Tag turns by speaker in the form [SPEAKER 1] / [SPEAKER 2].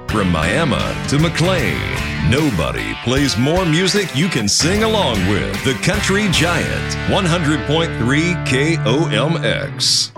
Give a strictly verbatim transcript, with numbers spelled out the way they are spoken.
[SPEAKER 1] From Miami to McLean, nobody plays more music you can sing along with. The Country Giant, one hundred point three K O M X.